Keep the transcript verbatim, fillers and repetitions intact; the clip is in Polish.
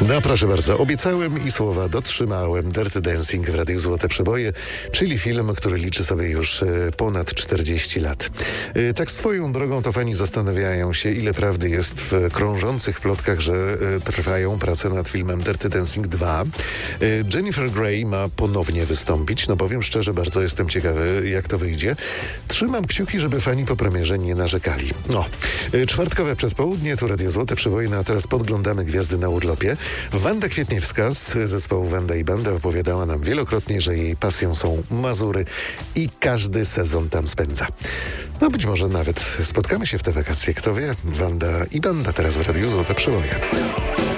No proszę bardzo, obiecałem i słowa dotrzymałem. Dirty Dancing w Radiu Złote Przeboje, czyli film, który liczy sobie już e, ponad czterdzieści lat. E, tak swoją drogą to fani zastanawiają się, ile prawdy jest w krążących plotkach, że e, trwają prace nad filmem Dirty Dancing dwa. E, Jennifer Grey ma ponownie wystąpić. No powiem szczerze, bardzo jestem ciekawy, jak to wyjdzie. Trzymam kciuki, żeby fani po premierze nie narzekali. No, e, czwartkowe przedpołudnie, tu Radio Złote Przeboje, no a teraz podglądamy gwiazdy na urlopie. Wanda Kwietniewska z zespołu Wanda i Banda opowiadała nam wielokrotnie, że jej pasją są Mazury i każdy sezon tam spędza. No być może nawet spotkamy się w te wakacje, kto wie. Wanda i Banda teraz w Radiu Złote Przeboje.